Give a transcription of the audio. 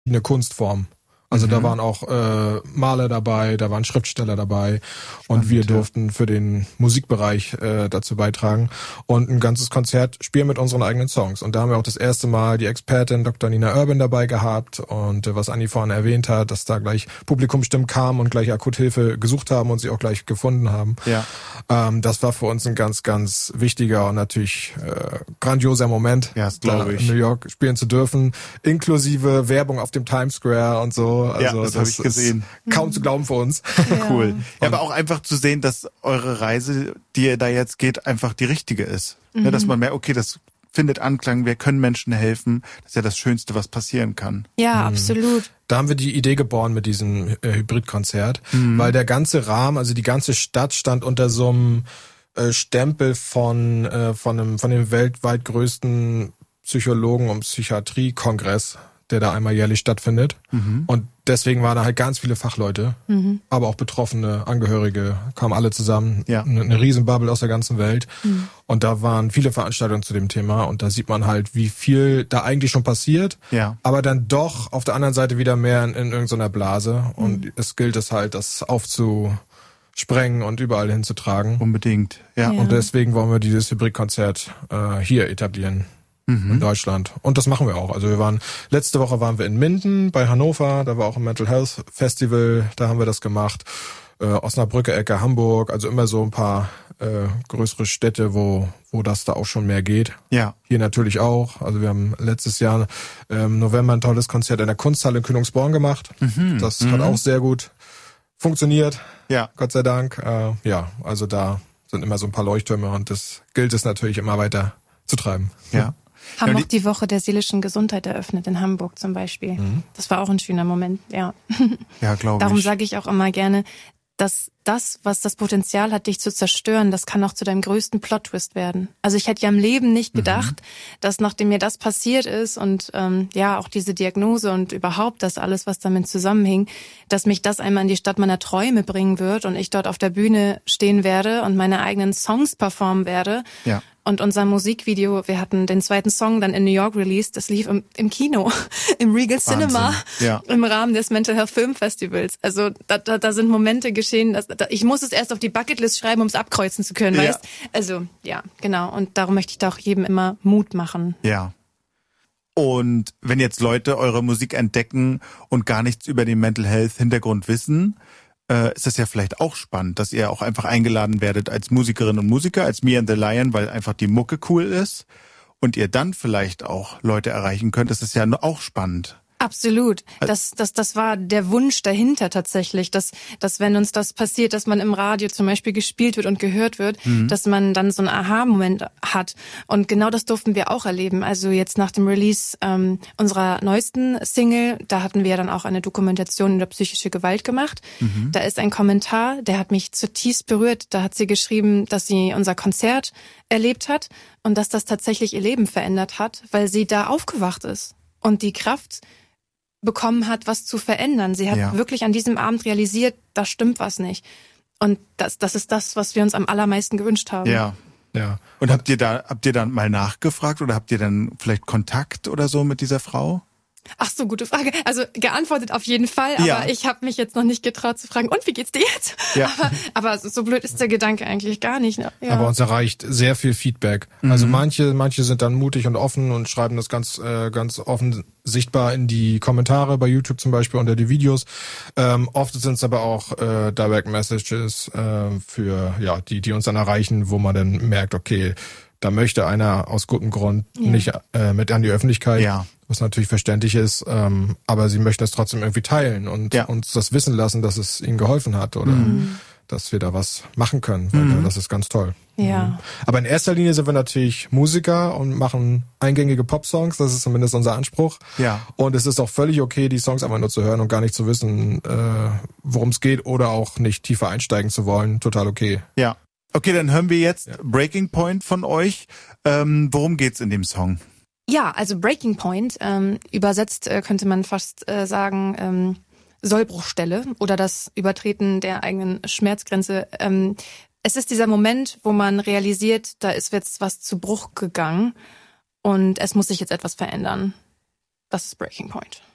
eine Kunstform. Also da waren auch Maler dabei, da waren Schriftsteller dabei. Spannend, und wir durften für den Musikbereich dazu beitragen und ein ganzes Konzert spielen mit unseren eigenen Songs. Und da haben wir auch das erste Mal die Expertin Dr. Nina Urban dabei gehabt und was Anni vorhin erwähnt hat, dass da gleich Publikumsstimmen kamen und gleich Akuthilfe gesucht haben und sie auch gleich gefunden haben. Ja. Das war für uns ein ganz, ganz wichtiger und natürlich grandioser Moment, da in New York spielen zu dürfen, inklusive Werbung auf dem Times Square und so. Also ja, das habe ich gesehen. Kaum zu glauben für uns. Ja. Cool. Ja, aber auch einfach zu sehen, dass eure Reise, die ihr da jetzt geht, einfach die richtige ist. Ja, dass man merkt, okay, das findet Anklang, wir können Menschen helfen. Das ist ja das Schönste, was passieren kann. Ja, absolut. Da haben wir die Idee geboren mit diesem Hybridkonzert, weil der ganze Rahmen, also die ganze Stadt stand unter so einem Stempel von dem weltweit größten Psychologen- und Psychiatriekongress, der da einmal jährlich stattfindet. Und deswegen waren da halt ganz viele Fachleute, aber auch Betroffene, Angehörige, kamen alle zusammen. Ja. Eine Riesenbubble aus der ganzen Welt. Und da waren viele Veranstaltungen zu dem Thema. Und da sieht man halt, wie viel da eigentlich schon passiert, aber dann doch auf der anderen Seite wieder mehr in irgendeiner Blase. Und es gilt es halt, das aufzusprengen und überall hinzutragen. Unbedingt, ja. Und deswegen wollen wir dieses Hybridkonzert hier etablieren. In Deutschland. Und das machen wir auch. Also letzte Woche waren wir in Minden bei Hannover, da war auch ein Mental Health Festival, da haben wir das gemacht. Osnabrücke, Ecke, Hamburg, also immer so ein paar größere Städte, wo das da auch schon mehr geht. Ja. Hier natürlich auch. Also wir haben letztes Jahr im November ein tolles Konzert in der Kunsthalle in Königsborn gemacht. Das hat auch sehr gut funktioniert. Ja. Gott sei Dank. Also da sind immer so ein paar Leuchttürme und das gilt es natürlich immer weiter zu treiben. Ja. Haben auch die Woche der seelischen Gesundheit eröffnet in Hamburg zum Beispiel. Das war auch ein schöner Moment, ja. Ja, glaube ich. Darum sage ich auch immer gerne, dass das, was das Potenzial hat, dich zu zerstören, das kann auch zu deinem größten Plot-Twist werden. Also ich hätte ja im Leben nicht gedacht, dass nachdem mir das passiert ist und auch diese Diagnose und überhaupt das alles, was damit zusammenhing, dass mich das einmal in die Stadt meiner Träume bringen wird und ich dort auf der Bühne stehen werde und meine eigenen Songs performen werde. Ja. Und unser Musikvideo, wir hatten den zweiten Song dann in New York released, das lief im Kino, im Regal Cinema, im Rahmen des Mental Health Film Festivals. Also da sind Momente geschehen, ich muss es erst auf die Bucketlist schreiben, um es abkreuzen zu können, weißt? Also, ja, genau. Und darum möchte ich da auch jedem immer Mut machen. Ja. Und wenn jetzt Leute eure Musik entdecken und gar nichts über den Mental Health Hintergrund wissen, ist das ja vielleicht auch spannend, dass ihr auch einfach eingeladen werdet als Musikerinnen und Musiker, als Me and the Lion, weil einfach die Mucke cool ist und ihr dann vielleicht auch Leute erreichen könnt. Das ist ja auch spannend. Absolut. Das war der Wunsch dahinter tatsächlich, dass wenn uns das passiert, dass man im Radio zum Beispiel gespielt wird und gehört wird, dass man dann so einen Aha-Moment hat. Und genau das durften wir auch erleben. Also jetzt nach dem Release unserer neuesten Single, da hatten wir dann auch eine Dokumentation über psychische Gewalt gemacht. Da ist ein Kommentar, der hat mich zutiefst berührt. Da hat sie geschrieben, dass sie unser Konzert erlebt hat und dass das tatsächlich ihr Leben verändert hat, weil sie da aufgewacht ist und die Kraft bekommen hat, was zu verändern. Sie hat wirklich an diesem Abend realisiert, da stimmt was nicht. Und das ist das, was wir uns am allermeisten gewünscht haben. Ja. Und habt ihr dann mal nachgefragt oder habt ihr dann vielleicht Kontakt oder so mit dieser Frau? Ach so, gute Frage. Also geantwortet auf jeden Fall, aber ich habe mich jetzt noch nicht getraut zu fragen, und wie geht's dir jetzt? Ja. Aber so blöd ist der Gedanke eigentlich gar nicht. Ne? Ja. Aber uns erreicht sehr viel Feedback. Also manche sind dann mutig und offen und schreiben das ganz offen sichtbar in die Kommentare bei YouTube zum Beispiel unter die Videos. Oft sind es aber auch Direct Messages für die uns dann erreichen, wo man dann merkt, okay, da möchte einer aus gutem Grund nicht mit an die Öffentlichkeit. Ja. Was natürlich verständlich ist, aber sie möchten es trotzdem irgendwie teilen und uns das wissen lassen, dass es ihnen geholfen hat oder dass wir da was machen können. Weil das ist ganz toll. Ja. Aber in erster Linie sind wir natürlich Musiker und machen eingängige Popsongs. Das ist zumindest unser Anspruch. Ja. Und es ist auch völlig okay, die Songs einfach nur zu hören und gar nicht zu wissen, worum es geht oder auch nicht tiefer einsteigen zu wollen. Total okay. Ja. Okay, dann hören wir jetzt Breaking Point von euch. Worum geht's in dem Song? Ja, also Breaking Point, übersetzt könnte man fast sagen Sollbruchstelle oder das Übertreten der eigenen Schmerzgrenze. Es ist dieser Moment, wo man realisiert, da ist jetzt was zu Bruch gegangen und es muss sich jetzt etwas verändern. Das ist Breaking Point.